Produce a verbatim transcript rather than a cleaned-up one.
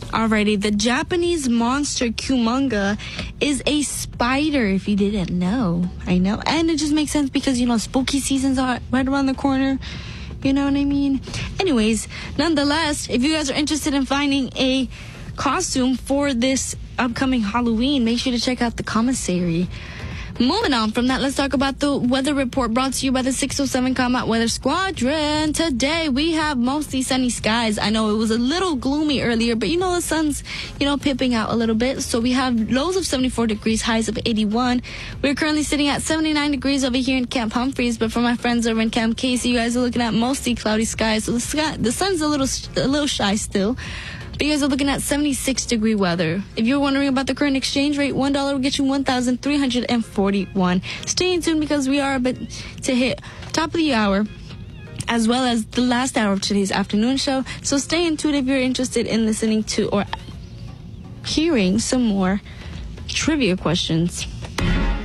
Alrighty, the Japanese monster Kumonga is a spider, if you didn't know. I know. And it just makes sense because, you know, spooky seasons are right around the corner. You know what I mean? Anyways, nonetheless, if you guys are interested in finding a costume for this upcoming Halloween, make sure to check out the commissary. Moving on from that, let's talk about the weather report brought to you by the six oh seven Combat Weather Squadron. Today, we have mostly sunny skies. I know it was a little gloomy earlier, but you know, the sun's, you know, pipping out a little bit. So we have lows of seventy-four degrees, highs of eighty-one. We're currently sitting at seventy-nine degrees over here in Camp Humphreys, but for my friends over in Camp Casey, you guys are looking at mostly cloudy skies. So the sky, the sun's a little, a little shy still. But you guys are looking at seventy-six degree weather. If you're wondering about the current exchange rate, one dollar will get you one thousand three hundred forty-one. Stay tuned because we are about to hit top of the hour, as well as the last hour of today's afternoon show. So stay tuned if you're interested in listening to or hearing some more trivia questions.